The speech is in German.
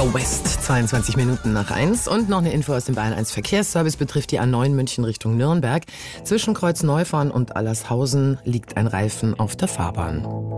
Go West, 22 Minuten nach 1. Und noch eine Info aus dem Bayern 1 Verkehrsservice betrifft die A9 München Richtung Nürnberg. Zwischen Kreuz Neufahren und Allershausen liegt ein Reifen auf der Fahrbahn.